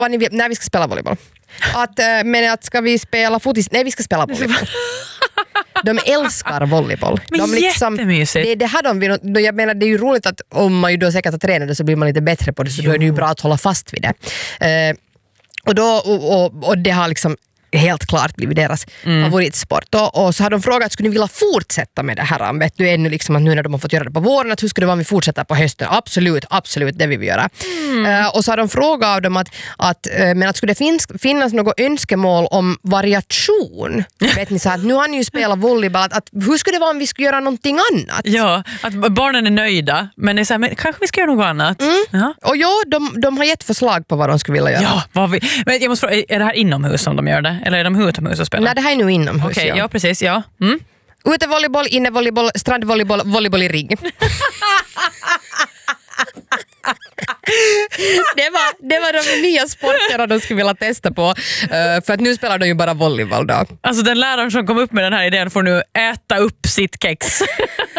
när vi ska spela volleyboll. Men ska vi spela fotis? Nej, vi ska spela volleyboll. De älskar volleyboll. Men jättemysigt. Det har de, jag menar, det är ju roligt att om man ju då säkert har tränat så blir man lite bättre på det, så då är det ju bra att hålla fast vid det. Och det har liksom helt klart blivit deras favoritsport. Och så har de frågat, skulle ni vilja fortsätta med det här? Vet du ännu liksom att nu när de har fått göra det på våren, att hur skulle det vara om vi fortsätter på hösten? Absolut, det vill vi göra. Och så har de frågat av dem att skulle det finnas något önskemål om variation? Vet ni, så att nu har ni ju spelat volleyboll, att hur skulle det vara om vi skulle göra någonting annat? Ja, att barnen är nöjda, men det är så här, men kanske vi ska göra något annat. Ja. Och de har gett förslag på vad de skulle vilja göra. Ja, men jag måste fråga, är det här inomhus som de gör det? Eller är de utomhus och spelar? Nej, det här är nu inomhus. Okej, ja precis, ja. Utevolleyboll, innevolleyboll, strandvolleyboll, volleyboll i ring. det var de nya sporterna de skulle vilja testa på. För att nu spelar de ju bara volleyboll då. Alltså den läraren som kom upp med den här idén får nu äta upp sitt kex.